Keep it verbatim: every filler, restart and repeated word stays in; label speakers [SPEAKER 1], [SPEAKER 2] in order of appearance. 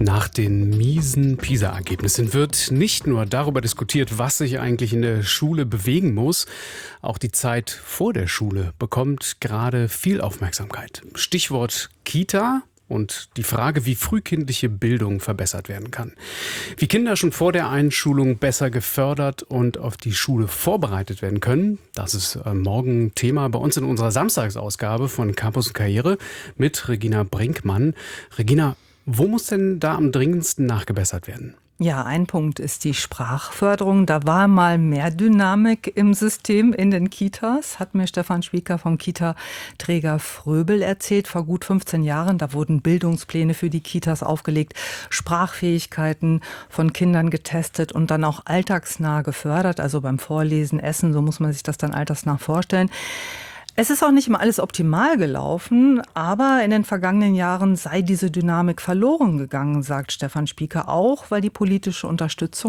[SPEAKER 1] Nach den miesen PISA-Ergebnissen wird nicht nur darüber diskutiert, was sich eigentlich in der Schule bewegen muss. Auch die Zeit vor der Schule bekommt gerade viel Aufmerksamkeit. Stichwort Kita und die Frage, wie frühkindliche Bildung verbessert werden kann. Wie Kinder schon vor der Einschulung besser gefördert und auf die Schule vorbereitet werden können, das ist morgen Thema bei uns in unserer Samstagsausgabe von Campus und Karriere mit Regina Brinkmann. Regina, wo muss denn da am dringendsten nachgebessert werden?
[SPEAKER 2] Ja, ein Punkt ist die Sprachförderung. Da war mal mehr Dynamik im System in den Kitas, hat mir Stefan Spieker vom Kita-Träger Fröbel erzählt. Vor gut fünfzehn Jahren, da wurden Bildungspläne für die Kitas aufgelegt, Sprachfähigkeiten von Kindern getestet und dann auch alltagsnah gefördert. Also beim Vorlesen, Essen, so muss man sich das dann alltagsnah vorstellen. Es ist auch nicht immer alles optimal gelaufen, aber in den vergangenen Jahren sei diese Dynamik verloren gegangen, sagt Stefan Spieker auch, weil die politische Unterstützung